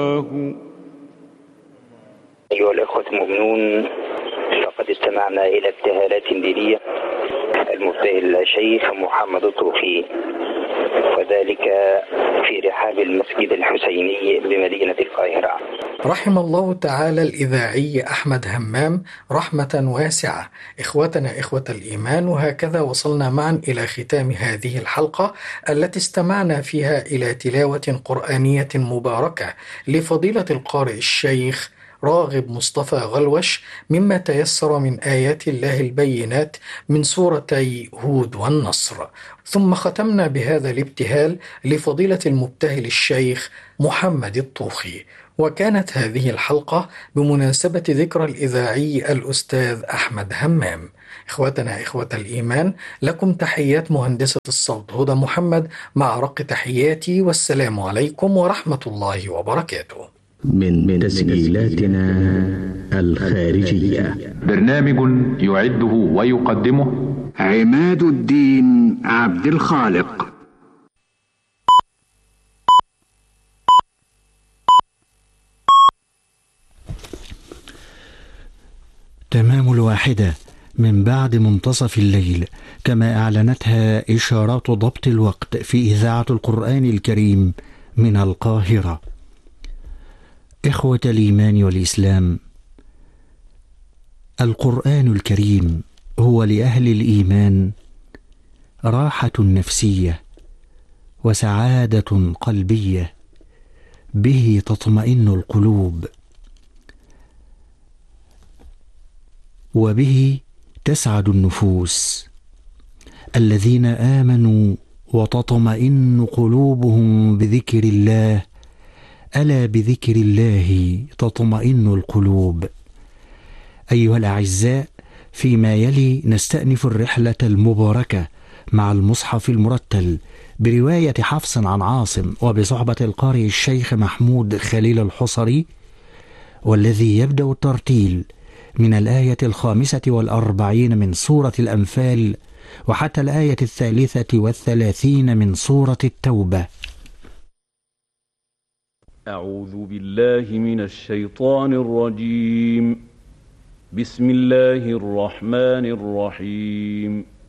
أيها الأخوة المؤمنون، لقد استمعنا إلى ابتهالات دينية المبتهل الشيخ محمد الطوخي، وذلك في رحاب المسجد الحسيني بمدينة القاهرة. رحم الله تعالى الإذاعي أحمد همام رحمة واسعة. إخوتنا إخوة الإيمان، وهكذا وصلنا معا إلى ختام هذه الحلقة التي استمعنا فيها إلى تلاوة قرآنية مباركة لفضيلة القارئ الشيخ راغب مصطفى غلوش مما تيسر من آيات الله البينات من سورتي هود والنصر. ثم ختمنا بهذا الابتهال لفضيلة المبتهل الشيخ محمد الطوخي. وكانت هذه الحلقة بمناسبة ذكرى الإذاعي الأستاذ أحمد همام. إخوتنا إخوة الإيمان، لكم تحيات مهندسة الصوت هدى محمد مع رق تحياتي، والسلام عليكم ورحمة الله وبركاته. من تسجيلاتنا الخارجية، برنامج يعده ويقدمه عماد الدين عبد الخالق. تمام الواحدة من بعد منتصف الليل، كما أعلنتها إشارات ضبط الوقت في إذاعة القرآن الكريم من القاهرة. إخوة الإيمان والإسلام، القرآن الكريم هو لأهل الإيمان راحة نفسية وسعادة قلبية، به تطمئن القلوب وبه تسعد النفوس. الذين آمنوا وتطمئن قلوبهم بذكر الله، ألا بذكر الله تطمئن القلوب. أيها الأعزاء، فيما يلي نستأنف الرحلة المباركة مع المصحف المرتل برواية حفص عن عاصم وبصحبة القارئ الشيخ محمود خليل الحصري، والذي يبدأ الترتيل من الآية 45 من سورة الأنفال وحتى الآية 33 من سورة التوبة. أعوذ بالله من الشيطان الرجيم. بسم الله الرحمن الرحيم.